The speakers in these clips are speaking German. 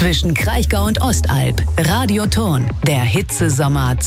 zwischen Kraichgau und Ostalb. Radioton, der Hitzesommer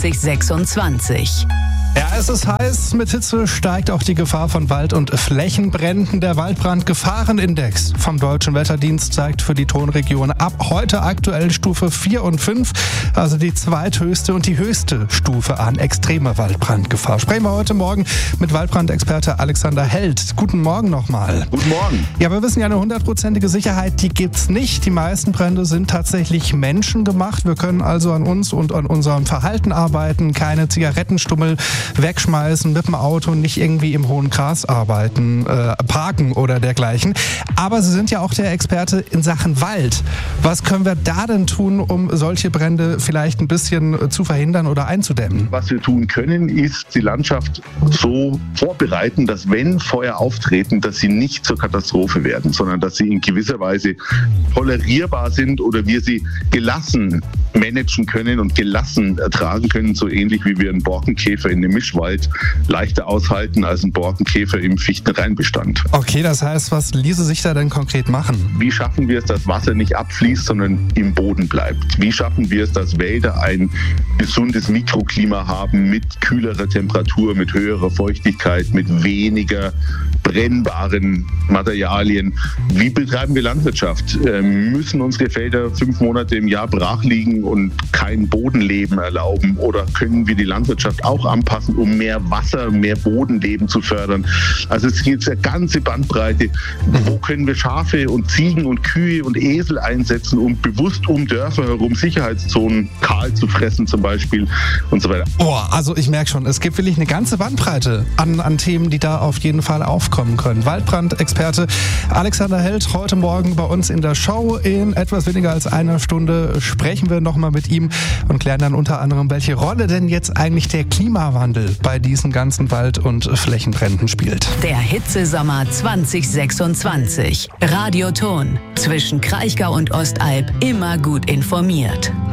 2026. Ja, es ist heiß. Mit Hitze steigt auch die Gefahr von Wald- und Flächenbränden. Der Waldbrandgefahrenindex vom Deutschen Wetterdienst zeigt für die Tonregion ab heute aktuell Stufe 4 und 5, also die zweithöchste und die höchste Stufe an extremer Waldbrandgefahr. Sprechen wir heute Morgen mit Waldbrandexperte Alexander Held. Guten Morgen nochmal. Guten Morgen. Ja, wir wissen ja, eine 100%ige Sicherheit, die gibt's nicht. Die meisten Brände sind tatsächlich menschengemacht. Wir können also an uns und an unserem Verhalten arbeiten, keine Zigarettenstummel wegschmeißen, mit dem Auto nicht irgendwie im hohen Gras arbeiten, parken oder dergleichen. Aber Sie sind ja auch der Experte in Sachen Wald. Was können wir da denn tun, um solche Brände vielleicht ein bisschen zu verhindern oder einzudämmen? Was wir tun können, ist die Landschaft so vorbereiten, dass wenn Feuer auftreten, dass sie nicht zur Katastrophe werden, sondern dass sie in gewisser Weise tolerierbar sind oder wir sie gelassen managen können und gelassen ertragen können, so ähnlich wie wir einen Borkenkäfer in einem Mischwald leichter aushalten als ein Borkenkäfer im Fichtenreinbestand. Okay, das heißt, was ließe sich da denn konkret machen? Wie schaffen wir es, dass Wasser nicht abfließt, sondern im Boden bleibt? Wie schaffen wir es, dass Wälder ein gesundes Mikroklima haben mit kühlerer Temperatur, mit höherer Feuchtigkeit, mit weniger brennbaren Materialien? Wie betreiben wir Landwirtschaft? Müssen unsere Felder 5 Monate im Jahr brach liegen und kein Bodenleben erlauben? Oder können wir die Landwirtschaft auch anpassen, um mehr Wasser, mehr Bodenleben zu fördern? Also es geht eine ganze Bandbreite. Wo können wir Schafe und Ziegen und Kühe und Esel einsetzen, um bewusst um Dörfer herum Sicherheitszonen kahl zu fressen zum Beispiel und so weiter? Also ich merke schon, es gibt wirklich eine ganze Bandbreite an Themen, die da auf jeden Fall aufkommen können. Waldbrandexperte Alexander Held heute Morgen bei uns in der Show. In etwas weniger als einer Stunde sprechen wir nochmal mit ihm und klären dann unter anderem, welche Rolle denn jetzt eigentlich der Klimawandel bei diesen ganzen Wald- und Flächenbränden spielt. Der Hitzesommer 2026. Radioton, zwischen Kraichgau und Ostalb immer gut informiert.